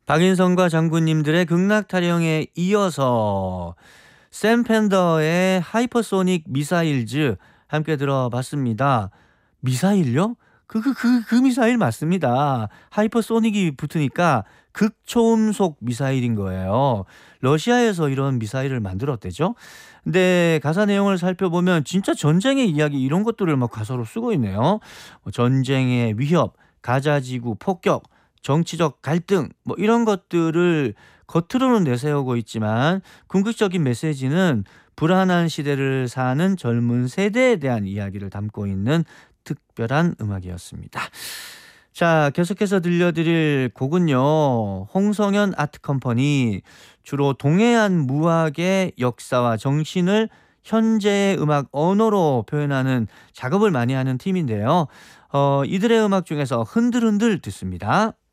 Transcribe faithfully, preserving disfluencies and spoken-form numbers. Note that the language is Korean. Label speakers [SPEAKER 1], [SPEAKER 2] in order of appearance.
[SPEAKER 1] 박인성과 장군님들의 극락 타령에 이어서 샘 펜더의 하이퍼소닉 미사일즈 함께 들어봤습니다. 미사일요? 그 그 그 그 미사일 맞습니다. 하이퍼소닉이 붙으니까 극초음속 미사일인 거예요. 러시아에서 이런 미사일을 만들었대죠. 근데 가사 내용을 살펴보면 진짜 전쟁의 이야기 이런 것들을 막 가사로 쓰고 있네요. 뭐 전쟁의 위협, 가자지구 폭격, 정치적 갈등 뭐 이런 것들을 겉으로는 내세우고 있지만 궁극적인 메시지는 불안한 시대를 사는 젊은 세대에 대한 이야기를 담고 있는 특별한 음악이었습니다. 자, 계속해서 들려드릴 곡은요. 홍성현 아트컴퍼니, 주로 동해안 무학의 역사와 정신을 현재의 음악 언어로 표현하는 작업을 많이 하는 팀인데요. 어, 이들의 음악 중에서 흔들흔들 듣습니다.